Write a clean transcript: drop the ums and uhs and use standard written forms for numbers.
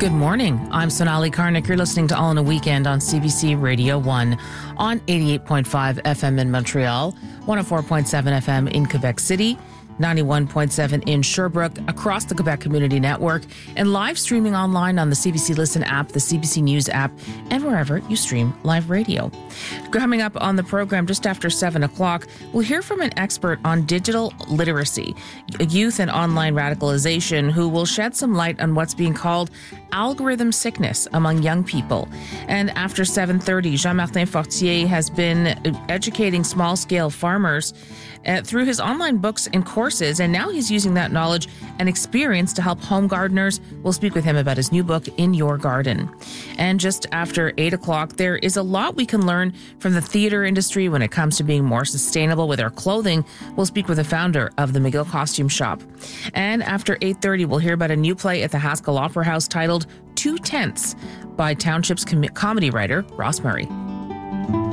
Good morning. I'm Sonali Karnik. You're listening to All in a Weekend on CBC Radio 1 on 88.5 FM in Montreal, 104.7 FM in Quebec City, 91.7 in Sherbrooke, across the Quebec Community Network, and live streaming online on the CBC Listen app, the CBC News app, and wherever you stream live radio. Coming up on the program just after 7 o'clock, we'll hear from an expert on digital literacy, youth and online radicalization, who will shed some light on what's being called algorithm sickness among young people. And after 7:30, Jean-Martin Fortier has been educating small-scale farmers through his online books and courses, and now he's using that knowledge and experience to help home gardeners. We'll speak with him about his new book, In Your Garden. And just after 8 o'clock, there is a lot we can learn from the theater industry when it comes to being more sustainable with our clothing. We'll speak with the founder of the McGill Costume Shop. And after 8:30, we'll hear about a new play at the Haskell Opera House titled 2/10 by Township's comedy writer Ross Murray.